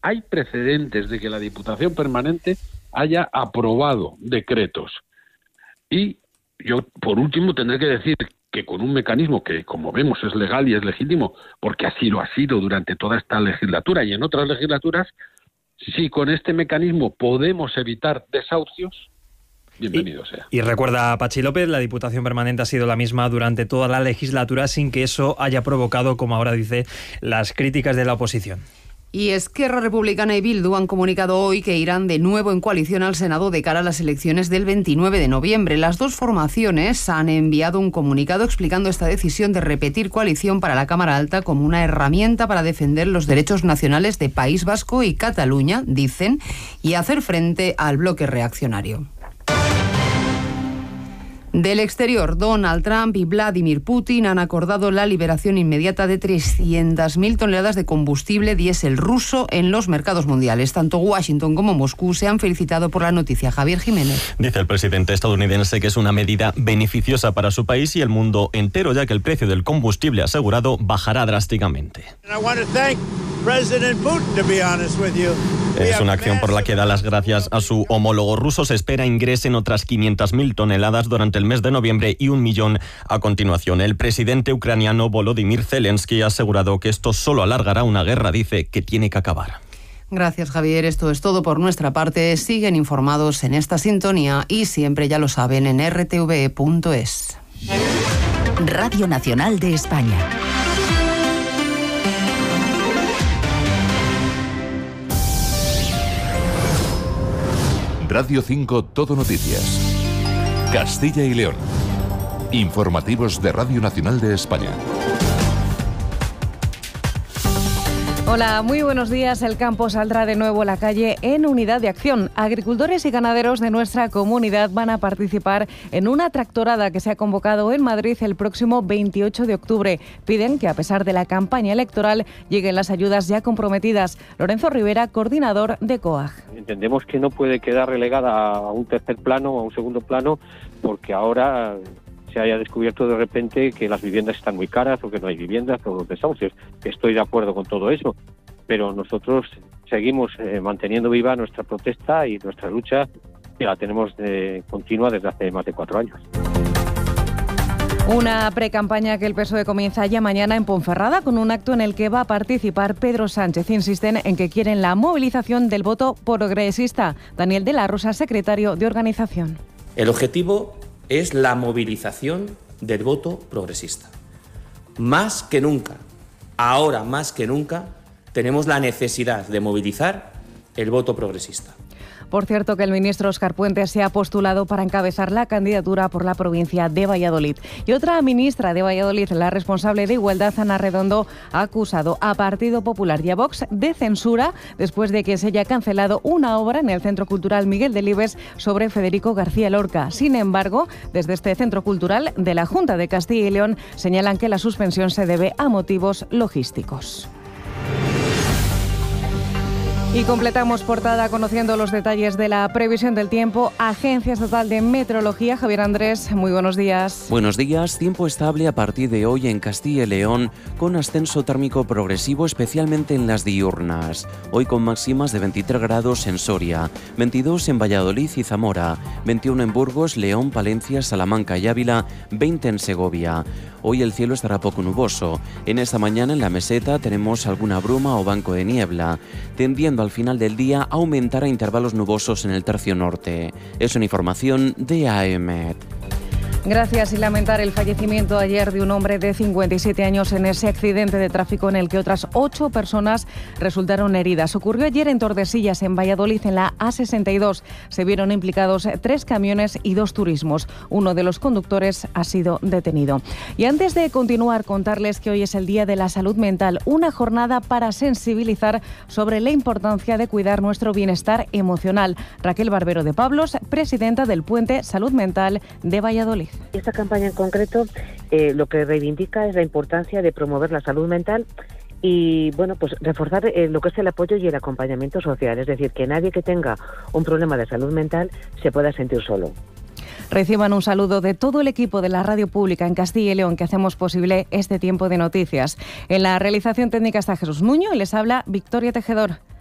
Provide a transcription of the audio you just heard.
hay precedentes de que la Diputación Permanente haya aprobado decretos. Y yo, por último, tendré que decir que con un mecanismo que, como vemos, es legal y es legítimo, porque así lo ha sido durante toda esta legislatura y en otras legislaturas, si con este mecanismo podemos evitar desahucios, bienvenido sea. Y recuerda, Patxi López, la Diputación Permanente ha sido la misma durante toda la legislatura sin que eso haya provocado, como ahora dice, las críticas de la oposición. Y Esquerra Republicana y Bildu han comunicado hoy que irán de nuevo en coalición al Senado de cara a las elecciones del 29 de noviembre. Las dos formaciones han enviado un comunicado explicando esta decisión de repetir coalición para la Cámara Alta como una herramienta para defender los derechos nacionales de País Vasco y Cataluña, dicen, y hacer frente al bloque reaccionario. Del exterior, Donald Trump y Vladimir Putin han acordado la liberación inmediata de 300.000 toneladas de combustible diésel ruso en los mercados mundiales. Tanto Washington como Moscú se han felicitado por la noticia. Javier Jiménez. Dice el presidente estadounidense que es una medida beneficiosa para su país y el mundo entero, ya que el precio del combustible asegurado bajará drásticamente. Es una acción por la que da las gracias a su homólogo ruso. Se espera ingresen otras 500.000 toneladas durante el mes de noviembre y 1 millón a continuación. El presidente ucraniano Volodymyr Zelensky ha asegurado que esto solo alargará una guerra, dice, que tiene que acabar. Gracias, Javier. Esto es todo por nuestra parte. Siguen informados en esta sintonía y siempre, ya lo saben, en rtve.es. Radio Nacional de España. Radio 5 Todo Noticias. Castilla y León. Informativos de Radio Nacional de España. Hola, muy buenos días. El campo saldrá de nuevo a la calle en unidad de acción. Agricultores y ganaderos de nuestra comunidad van a participar en una tractorada que se ha convocado en Madrid el próximo 28 de octubre. Piden que, a pesar de la campaña electoral, lleguen las ayudas ya comprometidas. Lorenzo Rivera, coordinador de COAG. Entendemos que no puede quedar relegada a un tercer plano o a un segundo plano porque ahora se haya descubierto de repente que las viviendas están muy caras o que no hay viviendas o los desahucios. Estoy de acuerdo con todo eso, pero nosotros seguimos manteniendo viva nuestra protesta y nuestra lucha, que la tenemos continua desde hace más de 4 años. Una precampaña que el PSOE comienza ya mañana en Ponferrada con un acto en el que va a participar Pedro Sánchez. Insisten en que quieren la movilización del voto progresista. Daniel de la Rosa, secretario de organización. El objetivo es la movilización del voto progresista. Más que nunca, ahora más que nunca, tenemos la necesidad de movilizar el voto progresista. Por cierto, que el ministro Óscar Puente se ha postulado para encabezar la candidatura por la provincia de Valladolid. Y otra ministra de Valladolid, la responsable de Igualdad, Ana Redondo, ha acusado a Partido Popular y a Vox de censura después de que se haya cancelado una obra en el Centro Cultural Miguel Delibes sobre Federico García Lorca. Sin embargo, desde este Centro Cultural de la Junta de Castilla y León señalan que la suspensión se debe a motivos logísticos. Y completamos portada conociendo los detalles de la previsión del tiempo. Agencia Estatal de Meteorología, Javier Andrés, muy buenos días. Buenos días, tiempo estable a partir de hoy en Castilla y León, con ascenso térmico progresivo, especialmente en las diurnas. Hoy con máximas de 23 grados en Soria, 22 en Valladolid y Zamora, 21 en Burgos, León, Palencia, Salamanca y Ávila, 20 en Segovia. Hoy el cielo estará poco nuboso. En esta mañana en la meseta tenemos alguna bruma o banco de niebla, tendiendo al final del día a aumentar a intervalos nubosos en el tercio norte. Es una información de AEMET. Gracias. Y lamentar el fallecimiento ayer de un hombre de 57 años en ese accidente de tráfico en el que otras 8 personas resultaron heridas. Ocurrió ayer en Tordesillas, en Valladolid, en la A62. Se vieron implicados 3 camiones y 2 turismos. Uno de los conductores ha sido detenido. Y antes de continuar, contarles que hoy es el Día de la Salud Mental, una jornada para sensibilizar sobre la importancia de cuidar nuestro bienestar emocional. Raquel Barbero de Pablos, presidenta del Puente Salud Mental de Valladolid. Esta campaña en concreto lo que reivindica es la importancia de promover la salud mental y bueno, pues reforzar lo que es el apoyo y el acompañamiento social, es decir, que nadie que tenga un problema de salud mental se pueda sentir solo. Reciban un saludo de todo el equipo de la Radio Pública en Castilla y León, que hacemos posible este tiempo de noticias. En la realización técnica está Jesús Nuño y les habla Victoria Tejedor.